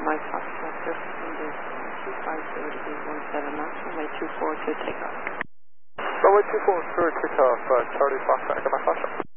Mike Foxtrot, first number 250-817 knots, runway 24 to takeoff. Runway 24 for takeoff, Charlie Foxtrot, Mike Foxtrot.